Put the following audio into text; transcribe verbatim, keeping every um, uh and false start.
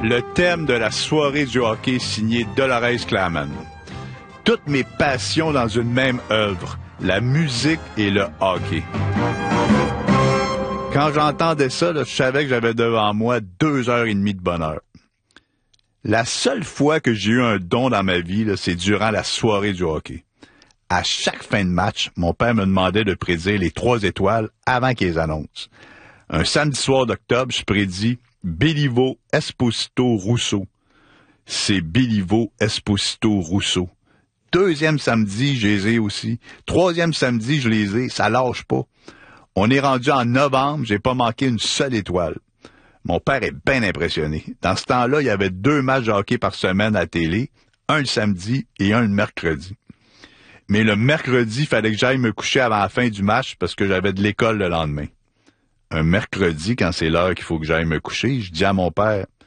Le thème de la soirée du hockey signé Dolores Claman. Toutes mes passions dans une même œuvre, la musique et le hockey. Quand j'entendais ça, là, je savais que j'avais devant moi deux heures et demie de bonheur. La seule fois que j'ai eu un don dans ma vie, là, c'est durant la soirée du hockey. À chaque fin de match, mon père me demandait de prédire les trois étoiles avant qu'ils les annoncent. Un samedi soir d'octobre, je prédis Béliveau, Esposito, Rousseau. C'est Béliveau, Esposito, Rousseau. Deuxième samedi, je les ai aussi. Troisième samedi, je les ai. Ça lâche pas. On est rendu en novembre, j'ai pas manqué une seule étoile. Mon père est bien impressionné. Dans ce temps-là, il y avait deux matchs de hockey par semaine à la télé, un le samedi et un le mercredi. Mais le mercredi, il fallait que j'aille me coucher avant la fin du match parce que j'avais de l'école le lendemain. Un mercredi, quand c'est l'heure qu'il faut que j'aille me coucher, je dis à mon père,